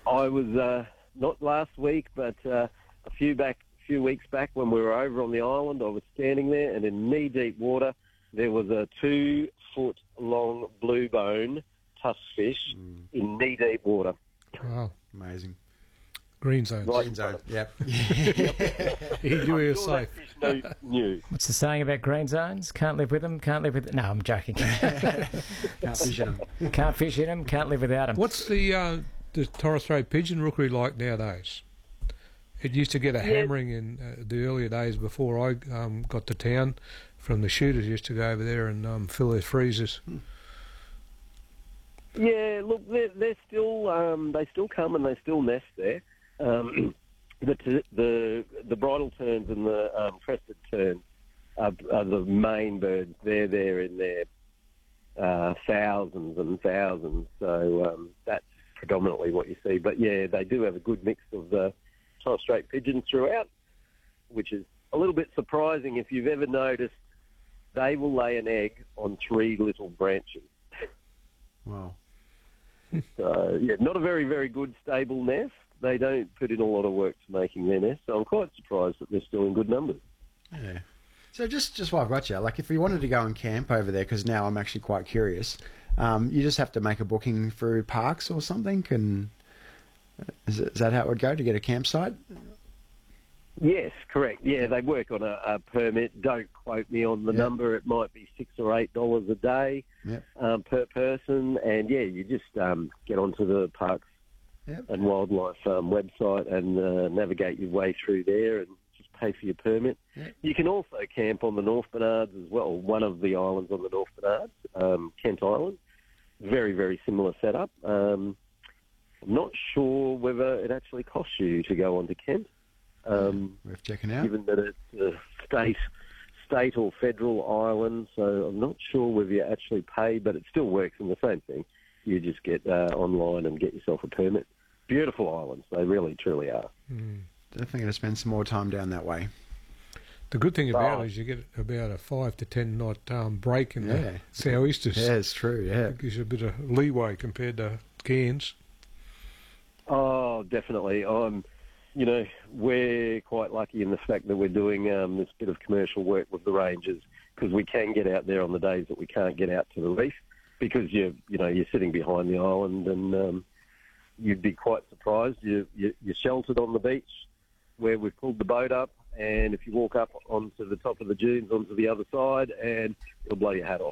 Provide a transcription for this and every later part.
I was not last week, but a few weeks back when we were over on the island, I was standing there, and in knee-deep water, there was a 2-foot-long blue bone tusk fish in knee-deep water. Wow. Amazing. Green zone. Right. Green zone. Yep. You are safe. That fish knew. What's the saying about green zones? Can't live with them, can't live with... No, I'm joking. Can't fish in them. Can't fish in them, can't live without them. What's the Torres Strait pigeon rookery like nowadays? It used to get a hammering in the earlier days before I got to town. From the shooters used to go over there and fill their freezers. Yeah, look, they're still they still come and they still nest there. The bridal terns and the crested terns are the main birds. They're there in their thousands and thousands. So that's predominantly what you see. But yeah, they do have a good mix of the Torres Strait pigeons throughout, which is a little bit surprising if you've ever noticed. They will lay an egg on 3 little branches. Wow. So, yeah, not a very, very good stable nest. They don't put in a lot of work to making their nest, so I'm quite surprised that they're still in good numbers. Yeah. So just while I've got you, like if you wanted to go and camp over there, because now I'm actually quite curious, you just have to make a booking through Parks or something? Is that how it would go to get a campsite? Yes, correct. Yeah, they work on a permit. Don't quote me on the number. It might be $6 or $8 a day per person. And, yeah, you just get onto the Parks and Wildlife website and navigate your way through there and just pay for your permit. Yep. You can also camp on the North Bernards as well, one of the islands on the North Bernards, Kent Island. Very, very similar setup. I'm not sure whether it actually costs you to go onto Kent. Worth checking out. Given that it's a state or federal island, so I'm not sure whether you actually pay, but it still works in the same thing. You just get online and get yourself a permit. Beautiful islands, they really, truly are. Definitely going to spend some more time down that way. The good thing about it is you get about a 5 to 10 knot break in the sou'easters. Yeah, it's true, yeah. It gives you a bit of leeway compared to Cairns. Oh, definitely. We're quite lucky in the fact that we're doing this bit of commercial work with the rangers because we can get out there on the days that we can't get out to the reef because you're sitting behind the island and you'd be quite surprised. You're sheltered on the beach where we've pulled the boat up, and if you walk up onto the top of the dunes onto the other side, and it'll blow your hat off.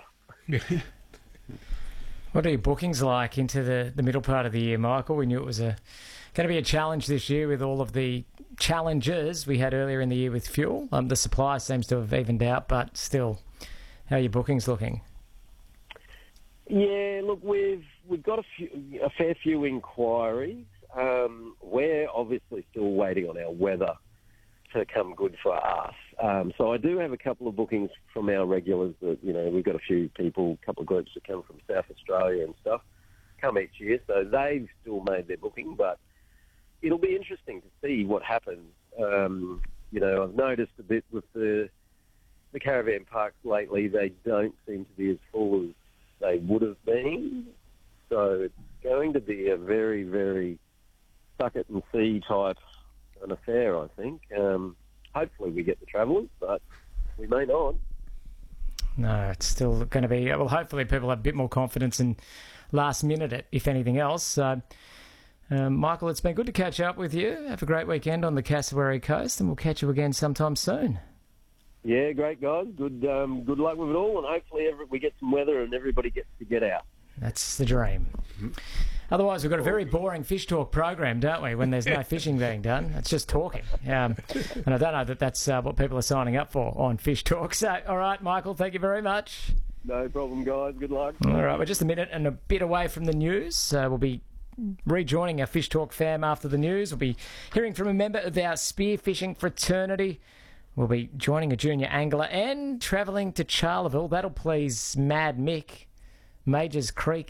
What are your bookings like into the middle part of the year, Michael? We knew it was going to be a challenge this year with all of the challenges we had earlier in the year with fuel. The supply seems to have evened out, but still, how are your bookings looking? Yeah, look, we've got a fair few inquiries. We're obviously still waiting on our weather to come good for us. So I do have a couple of bookings from our regulars that, we've got a few people, a couple of groups that come from South Australia and stuff, come each year. So they've still made their booking, but it'll be interesting to see what happens. I've noticed a bit with the caravan parks lately, they don't seem to be as full as they would have been. So it's going to be a very, very suck it and see type an affair, I think. Hopefully we get the travellers, but we may not. No, it's still going to be... Well, hopefully people have a bit more confidence in last minute, if anything else. Michael, it's been good to catch up with you. Have a great weekend on the Cassowary Coast, and we'll catch you again sometime soon. Yeah, great, guys. Good luck with it all, and hopefully we get some weather and everybody gets to get out. That's the dream. Otherwise, we've got a very boring fish talk program, don't we, when there's no fishing being done? It's just talking. And I don't know that that's what people are signing up for on Fish Talk. So, all right, Michael, thank you very much. No problem, guys. Good luck. All right, we're just a minute and a bit away from the news. We'll be rejoining our Fish Talk fam after the news. We'll be hearing from a member of our spearfishing fraternity. We'll be joining a junior angler and travelling to Charleville. That'll please Mad Mick, Majors Creek, the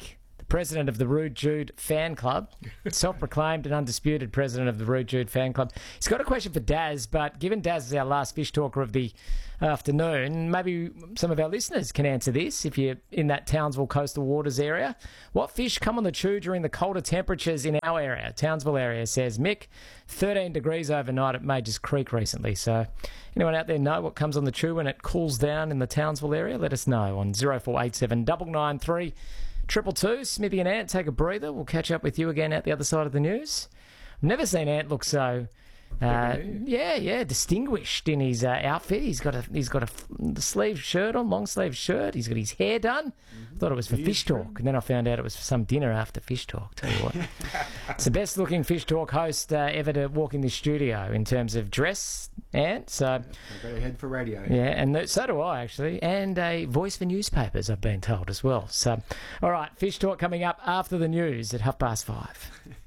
president of the Rude Jude fan club, self-proclaimed and undisputed president of the Rude Jude fan club. He's got a question for Daz, but given Daz is our last fish talker of the afternoon, maybe some of our listeners can answer this if you're in that Townsville coastal waters area. What fish come on the chew during the colder temperatures in our area? Townsville area, says Mick. 13 degrees overnight at Majors Creek recently. So anyone out there know what comes on the chew when it cools down in the Townsville area? Let us know on 0487 993 222. Smithy and Ant, take a breather. We'll catch up with you again at the other side of the news. I've never seen Ant look so distinguished in his outfit. He's got a sleeve shirt on, long sleeve shirt. He's got his hair done. Thought it was for Fish Talk, and then I found out it was for some dinner after Fish Talk. Tell you what, it's the best looking Fish Talk host ever to walk in this studio in terms of dress. And so I've got a head for radio. Yeah, and so do I actually, and a voice for newspapers, I've been told as well. So, all right, Fish Talk coming up after the news at 5:30.